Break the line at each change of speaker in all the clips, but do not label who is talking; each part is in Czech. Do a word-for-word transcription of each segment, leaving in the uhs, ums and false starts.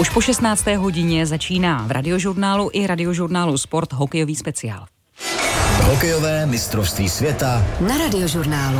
Už po šestnácté hodině začíná v Radiožurnálu i Radiožurnálu Sport hokejový speciál.
Hokejové mistrovství světa
na Radiožurnálu.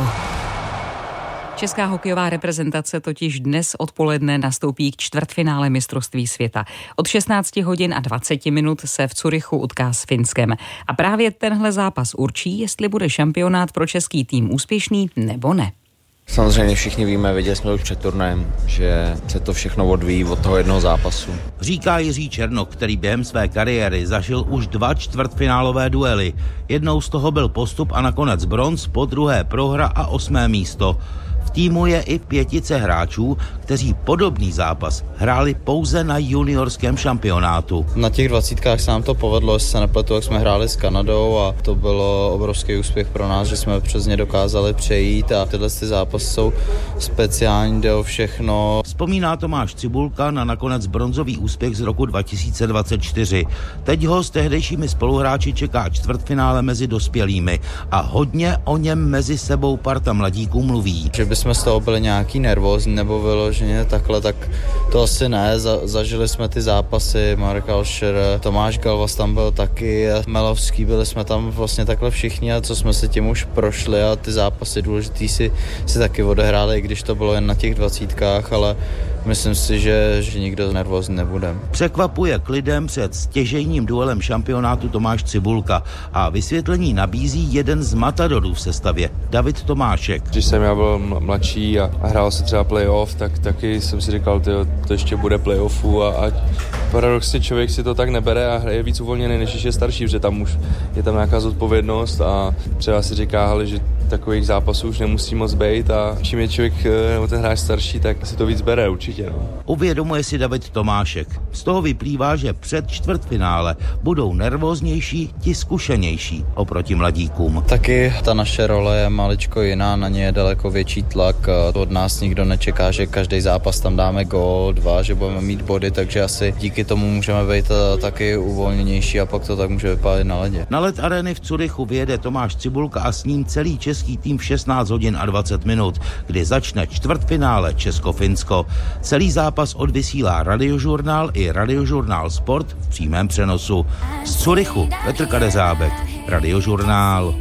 Česká hokejová reprezentace totiž dnes odpoledne nastoupí k čtvrtfinále mistrovství světa. Od šestnáct hodin a dvacet minut se v Curychu utká s Finskem. A právě tenhle zápas určí, jestli bude šampionát pro český tým úspěšný nebo ne.
Samozřejmě všichni víme, viděli jsme už před turnajem, že se to všechno odvíjí od toho jednoho zápasu.
Říká Jiří Černok, který během své kariéry zažil už dva čtvrtfinálové duely. Jednou z toho byl postup a nakonec bronz, po druhé prohra a osmé místo. V týmu je i pětice hráčů, kteří podobný zápas hráli pouze na juniorském šampionátu.
Na těch dvacítkách se nám to povedlo, jestli se nepletu, jak jsme hráli s Kanadou a to bylo obrovský úspěch pro nás, že jsme přes ně dokázali přejít a tyhle ty zápasy jsou speciální, jde o všechno.
Vzpomíná Tomáš Cibulka na nakonec bronzový úspěch z roku dva tisíce dvacet čtyři. Teď ho s tehdejšími spoluhráči čeká čtvrtfinále mezi dospělými a hodně o něm mezi sebou parta mladíků mluví.
Že bychom z toho byli nějaký nervózní nebo vyloženě takhle, tak to asi ne. Za, zažili jsme ty zápasy, Marek Alšer, Tomáš Galvas tam byl taky, Melovský, byli jsme tam vlastně takhle všichni a co jsme se tím už prošli a ty zápasy důležitý si, si taky odehráli, i když to bylo jen na těch dvacítkách, ale myslím si, že, že nikdo nervózní nebude.
Překvapuje klidem před stěžejním duelem šampionátu Tomáš Cibulka a vysvětlení nabízí jeden z matadorů v sestavě, David Tomášek.
Když jsem já byl mladší a, a hrál se třeba playoff, tak taky jsem si říkal, tyjo, to ještě bude playoffu a, a paradoxně člověk si to tak nebere a je víc uvolněný, než když je starší, protože tam už je tam nějaká zodpovědnost a třeba si říká, hele, že takových zápasů už nemusí moc být a čím je člověk nebo ten hráč starší, tak si to víc bere určitě. No.
Uvědomuje si David Tomášek. Z toho vyplývá, že před čtvrtfinále budou nervóznější ti zkušenější oproti mladíkům.
Taky ta naše role je maličko jiná, na ně je daleko větší tlak. Od nás nikdo nečeká, že každý zápas tam dáme gól, dva, že budeme mít body, takže asi díky tomu můžeme být taky uvolněnější a pak to tak může vypadat na ledě.
Na led arény v Curychu vyjede Tomáš Cibulka a s ním celý český tým v šestnáct hodin a dvacet minut, kdy začne čtvrtfinále Česko-Finsko. Celý zápas odvysílá Radiožurnál i Radiožurnál Sport v přímém přenosu. Z Curychu Petr Kadeřábek, Radiožurnál.